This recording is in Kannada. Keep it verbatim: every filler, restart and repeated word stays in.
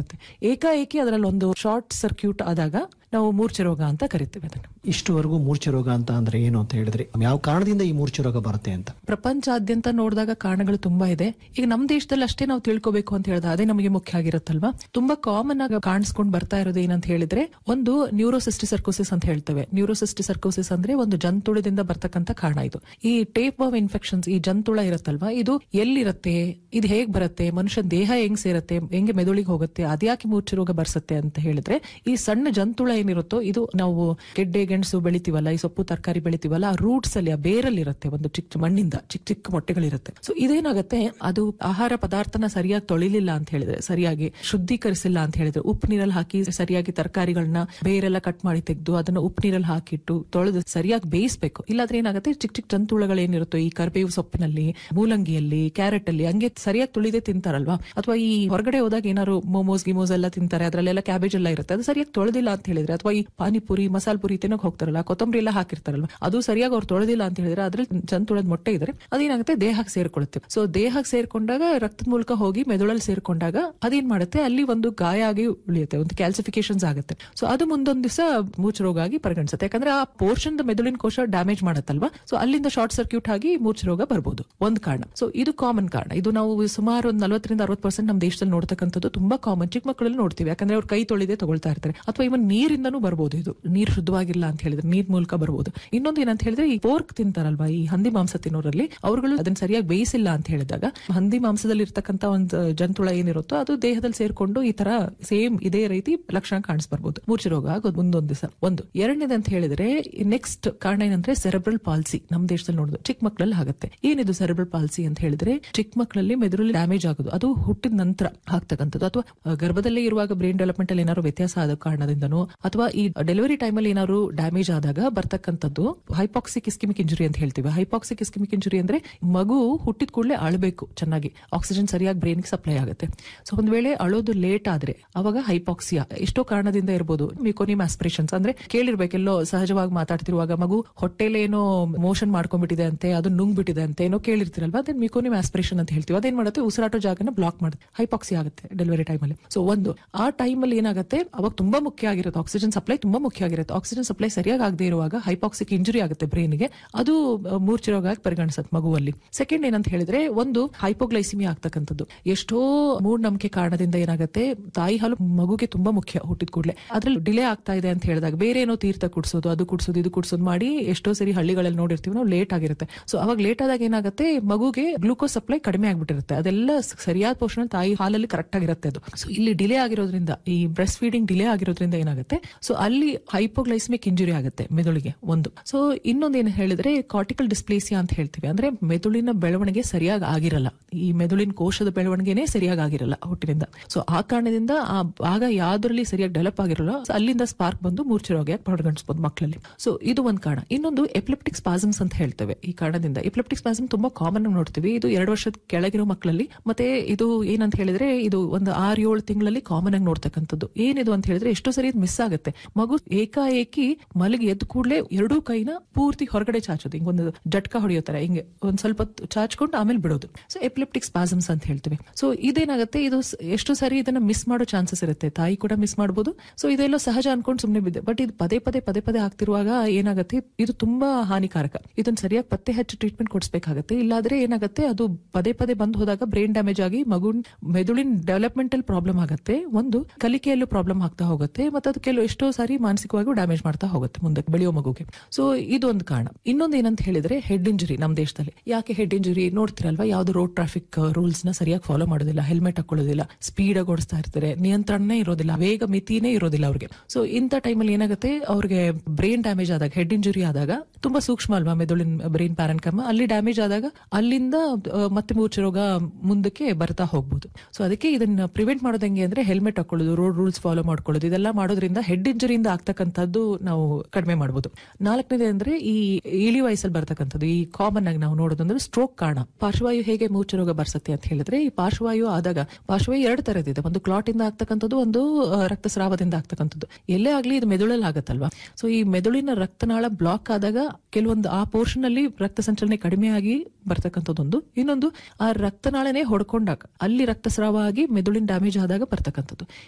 ಬರುತ್ತೆ. ಏಕಾಏಕಿ ಅದರಲ್ಲಿ ಒಂದು ಶಾರ್ಟ್ ಸರ್ಕ್ಯೂಟ್ ಆದಾಗ ನಾವು ಮೂರ್ಛೆ ರೋಗ ಅಂತ ಕರಿತೇವೆ ಅದನ್ನು. ಇಷ್ಟುವರೆಗೂ ಮೂರ್ಛೆ ರೋಗ ಅಂತ ಅಂದ್ರೆ ಏನು ಅಂತ ಹೇಳಿದ್ರೆ ಯಾವ ಕಾರಣದಿಂದ ಈ ಮೂರ್ಛೆ ರೋಗ ಬರುತ್ತೆ ಅಂತ ಪ್ರಪಂಚಾದ್ಯಂತ ನೋಡಿದಾಗ ಕಾರಣಗಳು ತುಂಬಾ ಇದೆ. ಈಗ ನಮ್ಮ ದೇಶದಲ್ಲಿ ಅಷ್ಟೇ ನಾವು ತಿಳ್ಕೋಬೇಕು ಅಂತ ಹೇಳಿದ್ರೆ ಅದೇ ನಮಗೆ ಮುಖ್ಯ ಆಗಿರುತ್ತಲ್ವಾ. ತುಂಬಾ ಕಾಮನ್ ಆಗಿ ಕಾಣಿಸ್ಕೊಂಡು ಬರ್ತಾ ಇರೋದು ಏನಂತ ಹೇಳಿದ್ರೆ ಒಂದು ನ್ಯೂರೋಸಿಸ್ಟಿಸರ್ಕೋಸಿಸ್ ಅಂತ ಹೇಳ್ತೇವೆ. ನ್ಯೂರೋಸಿಸ್ಟಿಸರ್ಕೋಸಿಸ್ ಅಂದ್ರೆ ಒಂದು ಜಂತುಳದಿಂದ ಬರ್ತಕ್ಕಂಥ ಕಾರಣ ಇದು. ಈ ಟೇಪ್ ವರ್ಮ್ ಇನ್ಫೆಕ್ಷನ್ಸ್, ಈ ಜಂತುಳ ಇರುತ್ತಲ್ವಾ, ಇದು ಎಲ್ಲಿರುತ್ತೆ, ಇದು ಹೇಗ್ ಬರುತ್ತೆ, ಮನುಷ್ಯನ ದೇಹ ಹೆಂಗ್ ಸೇರುತ್ತೆ, ಹೆಂಗೆ ಮೆದುಳಿಗೆ ಹೋಗುತ್ತೆ, ಅದ್ಯಾಕೆ ಮೂರ್ಛೆ ರೋಗ ಬರ್ಸುತ್ತೆ ಅಂತ ಹೇಳಿದ್ರೆ ಈ ಸಣ್ಣ ಜಂತುಳ ಏನಿರುತ್ತೋ ಇದು ನಾವು ಗೆಡ್ಡೆ ಗೆಣಸು ಬೆಳಿತೀವಲ್ಲ, ಈ ಸೊಪ್ಪು ತರಕಾರಿ ಬೆಳಿತೀವಲ್ಲ, ಆ ರೂಟ್ಸ್ ಅಲ್ಲಿ, ಆ ಬೇರಲ್ಲಿ ಇರುತ್ತೆ ಒಂದು ಚಿಕ್ಕ ಮಣ್ಣಿಂದ ಚಿಕ್ಕ ಚಿಕ್ಕ ಮೊಟ್ಟೆಗಳಿರುತ್ತೆ. ಸೊ ಇದೇನಾಗುತ್ತೆ, ಅದು ಆಹಾರ ಪದಾರ್ಥನ ಸರಿಯಾಗಿ ತೊಳಿಲಿಲ್ಲ ಅಂತ ಹೇಳಿದ್ರೆ, ಸರಿಯಾಗಿ ಶುದ್ಧೀಕರಿಸಿಲ್ಲ ಅಂತ ಹೇಳಿದ್ರೆ, ಉಪ್ಪು ನೀರಲ್ಲಿ ಹಾಕಿ ಸರಿಯಾಗಿ ತರಕಾರಿಗಳನ್ನ ಬೇರೆಲ್ಲ ಕಟ್ ಮಾಡಿ ತೆಗೆದು ಅದನ್ನ ಉಪ್ಪು ನೀರಲ್ಲಿ ಹಾಕಿಟ್ಟು ತೊಳೆದು ಸರಿಯಾಗಿ ಬೇಯಿಸಬೇಕು. ಇಲ್ಲಾದ್ರೆ ಏನಾಗುತ್ತೆ, ಚಿಕ್ಕ ಚಿಕ್ಕ ಜಂತುಳಗಳೇನಿರುತ್ತೋ ಈ ಕರಿಬೇವು ಸೊಪ್ಪಿನಲ್ಲಿ, ಮೂಲಂಗಿಯಲ್ಲಿ, ಕ್ಯಾರೆಟ್ ಅಲ್ಲಿ ಹಂಗೆ ಸರಿಯಾಗಿ ತುಳಿದೇ ತಿಂತಾರಲ್ವಾ. ಅಥವಾ ಈ ಹೊರಗಡೆ ಹೋದಾಗ ಏನಾದ್ರು ಮೋಮೋಸ್ ಗಿಮೋಸ್ ಎಲ್ಲ ತಿಂತಾರೆ, ಅದ್ರಲ್ಲೆಲ್ಲ ಕ್ಯಾಬೇಜ್ ಎಲ್ಲ ಇರುತ್ತೆ, ಅದು ಸರಿಯಾಗಿ ತೊಳೆದಿಲ್ಲ ಅಂತ ಹೇಳಿದ್ರೆ, ಅಥವಾ ಈ ಪಾನಿಪುರಿ ಮಸಾಲ ಪುರಿ ತಿನ್ನೋಕೆ ಹೋಗ್ತಾರಲ್ಲ, ಕೊತ್ತಂಬರಿ ಎಲ್ಲ ಹಾಕಿರ್ತಾರಲ್ವಾ, ಅದು ಸರಿಯಾಗಿ ಅವ್ರು ತೊಳೆದಿಲ್ಲ ಅಂತ ಹೇಳಿದ್ರೆ ಅದ್ರಲ್ಲಿ ಜಂತುಳದ ಮೊಟ್ಟೆ ಇದ್ರೆ ಅದೇನಾಗುತ್ತೆ, ದೇಹಕ್ಕೆ ಸೇರ್ಕೊಳ್ಳುತ್ತೆ. ಸೊ ದೇಹಕ್ಕೆ ಸೇರ್ಕೊಂಡಾಗ ರಕ್ತದ ಮೂಲಕ ಹೋಗಿ ಮೆದುಳಲ್ಲಿ ಸೇರ್ಕೊಂಡಾಗ ಅದೇನ್ ಮಾಡುತ್ತೆ, ಅಲ್ಲಿ ಒಂದು ಗಾಯ ಆಗಿ ಉಳಿಯುತ್ತೆ, ಒಂದು ಕ್ಯಾಲ್ಸಿಫಿಕೇಶನ್ಸ್ ಆಗುತ್ತೆ. ಸೊ ಅದು ಮುಂದೊಂದು ದಿವಸ ಮೂರ್ಛೆ ರೋಗ ಆಗಿ ಪರಿಗಣಿಸುತ್ತೆ. ಯಾಕಂದ್ರೆ ಆ ಪೋರ್ಷನ್ ಮೆದುಳಿನ ಕೋಶ ಡ್ಯಾಮೇಜ್ ಮಾಡತ್ತಲ್ವಾ. ಸೊ ಅಲ್ಲಿಂದ ಶಾರ್ಟ್ ಸರ್ಕ್ಯೂಟ್ ಆಗಿ ಮೂರ್ಛೆ ರೋಗ ಬರ್ಬೋದು, ಒಂದು ಕಾರಣ. ಸೊ ಇದು ಕಾಮನ್ ಕಾರಣ. ಇದು ನಾವು ಸುಮಾರು ಒಂದು ನಲವತ್ತರಿಂದ ಅರವತ್ತು ಪರ್ಸೆಂಟ್ ನಮ್ಮ ದೇಶದಲ್ಲಿ ನೋಡ್ತಕ್ಕಂಥದ್ದು ತುಂಬಾ ಕಾಮನ್. ಚಿಕ್ಕ ಮಕ್ಕಳಲ್ಲಿ ನೋಡ್ತೀವಿ, ಯಾಕಂದ್ರೆ ಅವ್ರು ಕೈ ತೊಳೆದೇ ತಗೊಳ್ತಾ ಇರ್ತಾರೆ. ಅಥವಾ ಇವನ್ ನೀರಿಂದನೂ ಬರ್ಬೋದು, ಇದು ನೀರು ಶುದ್ಧವಾಗಿಲ್ಲ ಅಂತ ಹೇಳಿದ್ರೆ ನೀರ್ ಮೂಲಕ ಬರ್ಬೋದು. ಇನ್ನೊಂದು ಏನಂತ ಹೇಳಿದ್ರೆ, ಈ ಪೋರ್ಕ್ ತಿಂತಾರಲ್ವಾ, ಈ ಹಂದಿ ಮಾಂಸ ತಿನ್ನೋರಲ್ಲಿ ಅವ್ರುಗಳು ಅದನ್ನ ಸರಿಯಾಗಿ ಬೇಯಿಸಿಲ್ಲ ಅಂತ ಹೇಳಿದಾಗ ಹಂದಿ ಮಾಂಸದಲ್ಲಿ ಇರ್ತಕ್ಕಂಥ ಒಂದು ಜಂತುಳ ಏನಿರುತ್ತೋ ಅದು ದೇಹದಲ್ಲಿ ಸೇರ್ಕೊಂಡು ಈ ತರ ಸೇಮ್ ಇದೇ ರೀತಿ ಲಕ್ಷಣ ಕಾಣಿಸ್ಬರ್ಬೋದು. ಮೂರ್ಛೆ ರೋಗ ಆಗೋದು ಮುಂದೊಂದು ದಿವಸ. ಒಂದು ಎರಡನೇದು ಅಂತ ಹೇಳಿದ್ರೆ, ನೆಕ್ಸ್ಟ್ ಕಾರಣ ಏನಂದ್ರೆ ಸೆರೆಬ್ರಲ್ ಪಾಲ್ಸಿ. ನಮ್ಮ ದೇಶದಲ್ಲಿ ನೋಡೋದು ಚಿಕ್ಕ ಮಕ್ಕಳಲ್ಲಿ ಆಗುತ್ತೆ. ಏನಿದು ಸೆರೆಬ್ರಲ್ ಪಾಲ್ಸಿ ಅಂತ ಹೇಳಿದ್ರೆ, ಚಿಕ್ಕ ಮಕ್ಕಳಲ್ಲಿ ಮೆದುಳಲ್ಲಿ ಡ್ಯಾಮೇಜ್ ಆಗೋದು, ಅದು ಹುಟ್ಟಿದ ನಂತರ ಆಗ್ತಕ್ಕಂಥದ್ದು, ಅಥವಾ ಗರ್ಭದಲ್ಲೇ ಇರುವಾಗ ಬ್ರೈನ್ ಡೆವಲಪ್ಮೆಂಟ್ ಅಲ್ಲಿ ಏನಾದ್ರು ವ್ಯತ್ಯಾಸ ಆದ ಕಾರಣದಿಂದನೋ, ಅಥವಾ ಈ ಡೆಲಿವರಿ ಟೈಮ್ ಅಲ್ಲಿ ಏನಾದ್ರು ಡ್ಯಾಮೇಜ್ ಆದಾಗ ಬರ್ತಕ್ಕಂಥದ್ದು ಹೈಪಾಕ್ಸಿಕ್ ಇಸ್ಕಿಮಿಕ್ ಇಂಜುರಿ ಅಂತ ಹೇಳ್ತೀವಿ. ಹೈಪಾಕ್ಸಿಕ್ ಇಸ್ಕಿಮಿಕ್ ಇಂಜುರಿ ಅಂದ್ರೆ ಮಗು ಹುಟ್ಟಿದ ಕೂಡಲೇ ಅಳಬೇಕು, ಚೆನ್ನಾಗಿ ಆಕ್ಸಿಜನ್ ಸರಿಯಾಗಿ ಬ್ರೈನ್ಗೆ ಸಪ್ಲೈ ಆಗುತ್ತೆ. ಸೊ ಒಂದ್ ವೇಳೆ ಅಳೋದು ಲೇಟ್ ಆದ್ರೆ ಅವಾಗ ಹೈಪಾಕ್ಸಿಯಾ ಎಷ್ಟೋ ಕಾರಣದಿಂದ ಇರಬಹುದು. ಮಿಕೋನಿಯಮ್ ಆಸ್ಪಿರೇಷನ್ಸ್ ಅಂದ್ರೆ ಕೇಳಿರ್ಬೇಕೆಲ್ಲೋ ಸಹಜವಾಗಿ ಮಾತಾಡ್ತಿರುವಾಗ ಮಗು ಹೊಟ್ಟೆಲೇನೋ ಮೋಷನ್ ಮಾಡ್ಕೊಂಡ್ಬಿಟ್ಟಿದೆ ಅಂತೆ, ಅದು ನುಂಗ್ ಬಿಟ್ಟಿದೆ ಅಂತ ಏನೋ ಕೇಳಿರ್ತಿರಲ್ವಾ, ಅದನ್ನ ಮಿಕೋನಿಯಮ್ ಆಸ್ಪಿರೇಷನ್ ಅಂತ ಹೇಳ್ತೀವಿ. ಅದೇನ್ ಮಾಡುತ್ತೆ, ಉಸಿರಾಟೋ ಜಾಗನ ಬ್ಲಾಕ್ ಮಾಡುತ್ತೆ, ಹೈಪಾಕ್ಸಿ ಆಗುತ್ತೆ ಡೆಲಿವರಿ ಟೈಮ್ ಅಲ್ಲಿ. ಸೊ ಒಂದು ಆ ಟೈಮ್ ಅಲ್ಲಿ ಏನಾಗುತ್ತೆ, ಅವಾಗ ತುಂಬಾ ಮುಖ್ಯ ಆಗಿರುತ್ತೆ, ಆಕ್ಸಿಜನ್ ಸಪ್ಲೈ ತುಂಬಾ ಮುಖ್ಯ ಆಗಿರುತ್ತೆ. ಆಕ್ಸಿಜನ್ ಸಪ್ಲೈ ಸರಿಯಾಗಿ ಆಗದೆ ಇರುವಾಗ ಹೈಪಾಕ್ಸಿಕ್ ಇಂಜುರಿ ಆಗುತ್ತೆ ಬ್ರೈನ್ಗೆ, ಅದು ಮೂರ್ಛೆ ರೋಗ ಆಗಿ ಪರಿಗಣಿಸುತ್ತೆ ಮಗುವಲ್ಲಿ. ಸೆಕೆಂಡ್ ಏನಂತ ಹೇಳಿದ್ರೆ, ಒಂದು ಹೈಪೋಗ್ಲೈಸಿಮಿ ಆಗ್ತಕ್ಕಂಥದ್ದು. ಎಷ್ಟೋ ಮೂಢನಂಬಿಕೆ ಕಾರಣದಿಂದ ಏನಾಗುತ್ತೆ, ತಾಯಿ ಹಾಲು ಮಗುಗೆ ತುಂಬಾ ಮುಖ್ಯ ಹುಟ್ಟಿದ ಕೂಡಲೇ, ಅದ್ರಲ್ಲಿ ಡಿಲೇ ಆಗ್ತಾ ಇದೆ ಅಂತ ಹೇಳಿದಾಗ ಬೇರೆ ಏನೋ ತೀರ್ಥ ಕುಡಿಸೋದು, ಅದು ಕುಡಿಸೋದು, ಇದು ಕುಡಿಸೋದು ಮಾಡಿ ಎಷ್ಟೋ ಸರಿ ಹಳ್ಳಿಗಳಲ್ಲಿ ನೋಡಿರ್ತೀವಿ ನಾವು, ಲೇಟ್ ಆಗಿರುತ್ತೆ. ಸೊ ಅವಾಗ ಲೇಟ್ ಆದಾಗ ಏನಾಗುತ್ತೆ, ಮಗುಗೆ ಗ್ಲೂಕೋಸ್ ಸಪ್ಲೈ ಕಡಿಮೆ ಆಗ್ಬಿಟ್ಟಿರುತ್ತೆ. ಅದೆಲ್ಲ ಸರಿಯಾದ ಪೋಷಣೆ ತಾಯಿ ಹಾಲಲ್ಲಿ ಕರೆಕ್ಟ್ ಆಗಿರುತ್ತೆ ಅದು. ಸೊ ಇಲ್ಲಿ ಡಿಲೇ ಆಗಿರೋದ್ರಿಂದ, ಈ ಬ್ರೆಸ್ಟ್ ಫೀಡಿಂಗ್ ಡಿಲೇ ಆಗಿರೋದ್ರಿಂದ ಏನಾಗುತ್ತೆ, ಸೊ ಅಲ್ಲಿ ಹೈಪೋಗ್ಲೈಸಮಿಕ್ ಇಂಜುರಿ ಆಗುತ್ತೆ ಮೆದುಳಿಗೆ ಒಂದು. ಸೊ ಇನ್ನೊಂದು ಏನು ಹೇಳಿದ್ರೆ, ಕಾರ್ಟಿಕಲ್ ಡಿಸ್ಪ್ಲೇಸಿಯಾ ಅಂತ ಹೇಳ್ತೀವಿ. ಅಂದ್ರೆ ಮೆದುಳಿನ ಬೆಳವಣಿಗೆ ಸರಿಯಾಗಿ ಆಗಿರಲ್ಲ, ಈ ಮೆದುಳಿನ ಕೋಶದ ಬೆಳವಣಿಗೆನೇ ಸರಿಯಾಗಿ ಆಗಿರಲ್ಲ ಹುಟ್ಟಿನಿಂದ. ಸೊ ಆ ಕಾರಣದಿಂದ ಆ ಭಾಗ ಯಾವ್ದ್ರಲ್ಲಿ ಸರಿಯಾಗಿ ಡೆವಲಪ್ ಆಗಿರಲ್ಲ, ಅಲ್ಲಿಂದ ಸ್ಪಾರ್ಕ್ ಬಂದು ಮೂರ್ಛೆ ರೋಗ ಪರಿಗಣಿಸಬಹುದು ಮಕ್ಕಳಲ್ಲಿ. ಸೊ ಇದು ಒಂದು ಕಾರಣ. ಇನ್ನೊಂದು ಎಪಿಲೆಪ್ಟಿಕ್ ಸ್ಪಾಸಮ್ಸ್ ಅಂತ ಹೇಳ್ತೇವೆ. ಈ ಕಾರಣದಿಂದ ಎಪಿಲೆಪ್ಟಿಕ್ ಸ್ಪಾಸಮ್ ತುಂಬಾ ಕಾಮನ್ ಆಗಿ ನೋಡ್ತೀವಿ. ಇದು ಎರಡು ವರ್ಷದ ಕೆಳಗಿರೋ ಮಕ್ಕಳಲ್ಲಿ, ಮತ್ತೆ ಇದು ಏನಂತ ಹೇಳಿದ್ರೆ, ಇದು ಒಂದು ಆರ್ ಏಳು ತಿಂಗಳಲ್ಲಿ ಕಾಮನ್ ಆಗಿ ನೋಡ್ತಕ್ಕಂಥದ್ದು. ಏನಿದು ಅಂತ ಹೇಳಿದ್ರೆ, ಎಷ್ಟೋ ಸರಿ ಮಿಸ್ ಆಗುತ್ತೆ. ಮಗು ಏಕಾಏಕಿ ಮಲಗಿ ಎದ್ದು ಕೂಡಲೇ ಎರಡೂ ಕೈನ ಪೂರ್ತಿ ಹೊರಗಡೆ ಚಾಚೋದು, ಹಿಂಗೊಂದು ಜಟ್ಕ ಹೊಡೆಯೋತಾರೆ, ಹಿಂಗೆ ಒಂದ್ ಸ್ವಲ್ಪ ಚಾಚ್ಕೊಂಡು ಆಮೇಲೆ ಬಿಡೋದು. ಸೊ ಎಪಿಲೆಪ್ಟಿಕ್ ಸ್ಪಾಸಮ್ಸ್ ಅಂತ ಹೇಳ್ತೀವಿ. ಸೊ ಇದೇನಾಗುತ್ತೆ, ಇದು ಎಷ್ಟು ಸರಿ ಇದನ್ನ ಮಿಸ್ ಮಾಡೋ ಚಾನ್ಸಸ್ ಇರುತ್ತೆ, ತಾಯಿ ಕೂಡ ಮಿಸ್ ಮಾಡಬಹುದು. ಸೊ ಇದೆಲ್ಲ ಸಹಜ ಅನ್ಕೊಂಡು ಸುಮ್ನೆ ಬಿದ್ದೆ. ಬಟ್ ಇದು ಪದೇ ಪದೇ ಪದೇ ಪದೇ ಆಗ್ತಿರುವಾಗ ಏನಾಗುತ್ತೆ, ಇದು ತುಂಬಾ ಹಾನಿಕಾರಕ. ಇದನ್ನ ಸರಿಯಾಗಿ ಪತ್ತೆ ಹಚ್ಚಿ ಟ್ರೀಟ್ಮೆಂಟ್ ಕೊಡಿಸಬೇಕಾಗುತ್ತೆ. ಇಲ್ಲಾದ್ರೆ ಏನಾಗುತ್ತೆ, ಅದು ಪದೇ ಪದೇ ಬಂದ್ ಹೋದಾಗ ಬ್ರೈನ್ ಡ್ಯಾಮೇಜ್ ಆಗಿ ಮಗು ಮೆದುಳಿನ ಡೆವಲಪ್ಮೆಂಟಲ್ ಪ್ರಾಬ್ಲಮ್ ಆಗುತ್ತೆ, ಒಂದು ಕಲಿಕೆಯಲ್ಲೂ ಪ್ರಾಬ್ಲಮ್ ಆಗ್ತಾ ಹೋಗುತ್ತೆ, ಮತ್ತೆ ಅದು ಕೆಲವು ಎಷ್ಟೋ ಸಾರಿ ಮಾನಸಿಕವಾಗಿ ಡ್ಯಾಮೇಜ್ ಮಾಡ್ತಾ ಹೋಗುತ್ತೆ ಮುಂದೆ ಬೆಳೆಯೋ ಮಗುಗೆ. ಸೊ ಇದೊಂದು ಕಾರಣ. ಇನ್ನೊಂದು ಏನಂತ ಹೇಳಿದ್ರೆ, ಹೆಡ್ ಇಂಜುರಿ. ನಮ್ಮ ದೇಶದಲ್ಲಿ ಯಾಕೆ ಹೆಡ್ ಇಂಜುರಿ ನೋಡ್ತಿರಲ್ವಾ, ಯಾವ್ದು ರೋಡ್ ಟ್ರಾಫಿಕ್ ರೂಲ್ಸ್ ನ ಸರಿಯಾಗಿ ಫಾಲೋ ಮಾಡೋದಿಲ್ಲ, ಹೆಲ್ಮೆಟ್ ಹಾಕೊಳ್ಳೋದಿಲ್ಲ, ಸ್ಪೀಡ್ ಆಗಿ ಓಡಿಸ್ತಾ ಇರ್ತಾರೆ, ನಿಯಂತ್ರಣನೇ ಇರೋದಿಲ್ಲ, ವೇಗ ಮಿತಿನೇ ಇರೋದಿಲ್ಲ ಅವ್ರಿಗೆ. ಸೊ ಇಂಥ ಟೈಮಲ್ಲಿ ಏನಾಗುತ್ತೆ, ಅವ್ರಿಗೆ ಬ್ರೈನ್ ಡ್ಯಾಮೇಜ್ ಆದಾಗ, ಹೆಡ್ ಇಂಜುರಿ ಆದಾಗ, ತುಂಬಾ ಸೂಕ್ಷ್ಮ ಅಲ್ವಾ ಮೆದುಳಿನ ಬ್ರೈನ್ ಪ್ಯಾರೆನ್ಕಮ್, ಅಲ್ಲಿ ಡ್ಯಾಮೇಜ್ ಆದಾಗ ಅಲ್ಲಿಂದ ಮತ್ತೆ ಮೂರ್ಛೆ ರೋಗ ಮುಂದಕ್ಕೆ ಬರ್ತಾ ಹೋಗ್ಬೋದು. ಸೊ ಅದಕ್ಕೆ ಇದನ್ನ ಪ್ರಿವೆಂಟ್ ಮಾಡೋದು ಹೆಂಗೆ ಅಂದ್ರೆ, ಹೆಲ್ಮೆಟ್ ಹಾಕೊಳ್ಳೋದು, ರೋಡ್ ರೂಲ್ಸ್ ಫಾಲೋ ಮಾಡ್ಕೊಳ್ಳೋದು, ಇದೆಲ್ಲ ಮಾಡೋದ್ರಿಂದ ಹೆಡ್ ಇಂಜುರಿಯಿಂದ ಆಗ್ತಕ್ಕಂಥದ್ದು ನಾವು ಕಡಿಮೆ ಮಾಡಬಹುದು. ನಾಲ್ಕನೇದು ಅಂದ್ರೆ, ಈ ಇಳಿ ವಯಸ್ಸಲ್ಲಿ ಬರ್ತಕ್ಕಂಥದ್ದು, ಈ ಕಾಮನ್ ಆಗಿ ನಾವು ನೋಡೋದಂದ್ರೆ ಸ್ಟ್ರೋಕ್ ಕಾರಣ. ಪಾರ್ಶ್ವವಾಯು ಹೇಗೆ ಮೂರ್ಛೆ ರೋಗ ಬರ್ಸತ್ತೆ ಅಂತ ಹೇಳಿದ್ರೆ, ಈ ಪಾರ್ಶ್ವವಾಯು ಆದಾಗ, ಪಾರ್ಶ್ವವಾಯು ಎರಡು ತರದಿದೆ, ಒಂದು ಕ್ಲಾಟ್ ಇಂದ ಆಗ್ತಕ್ಕಂಥದ್ದು, ಒಂದು ರಕ್ತಸ್ರಾವದಿಂದ ಆಗ್ತಕ್ಕಂಥದ್ದು. ಎಲ್ಲೇ ಆಗ್ಲಿ ಇದು ಮೆದುಳಲ್ಲಿ ಆಗತ್ತಲ್ವಾ. ಸೊ ಈ ಮೆದುಳಿನ ರಕ್ತನಾಳ ಬ್ಲಾಕ್ ಆದಾಗ ಕೆಲವೊಂದು ಆ ಪೋರ್ಷನ್ ಅಲ್ಲಿ ರಕ್ತ ಸಂಚಲನೆ ಕಡಿಮೆ ಆಗಿ ಬರ್ತಕ್ಕಂಥದ್ದೊಂದು. ಇನ್ನೊಂದು, ಆ ರಕ್ತನಾಳನೇ ಹೊಡ್ಕೊಂಡಾಗ ಅಲ್ಲಿ ರಕ್ತಸ್ರಾವ ಆಗಿ ಮೆದುಳಿನ ಡ್ಯಾಮೇಜ್ ಆದಾಗ ಬರ್ತಕ್ಕಂಥದ್ದು.